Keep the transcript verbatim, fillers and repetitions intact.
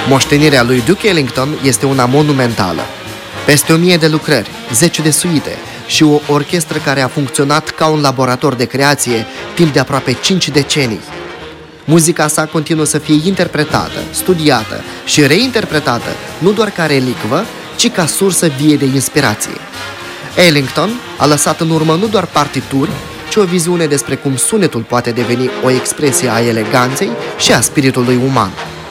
Moștenirea lui Duke Ellington este una monumentală. Peste o mie de lucrări, zece de suite și o orchestră care a funcționat ca un laborator de creație timp de aproape cinci decenii. Muzica sa continuă să fie interpretată, studiată și reinterpretată nu doar ca relicvă, ci ca sursă vie de inspirație. Ellington a lăsat în urmă nu doar partituri, ci o viziune despre cum sunetul poate deveni o expresie a eleganței și a spiritului uman.